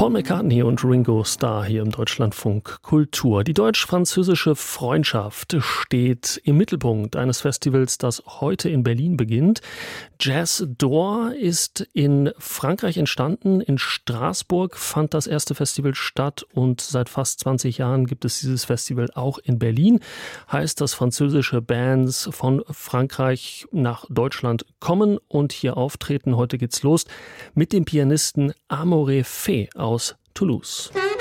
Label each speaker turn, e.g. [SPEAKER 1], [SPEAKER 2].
[SPEAKER 1] Paul McCartney und Ringo Starr hier im Deutschlandfunk Kultur. Die deutsch-französische Freundschaft steht im Mittelpunkt eines Festivals, das heute in Berlin beginnt. Jazz d'Or ist in Frankreich entstanden. In Straßburg fand das erste Festival statt und seit fast 20 Jahren gibt es dieses Festival auch in Berlin. Heißt, dass französische Bands von Frankreich nach Deutschland kommen und hier auftreten. Heute geht's los mit dem Pianisten Amore Fe aus Toulouse.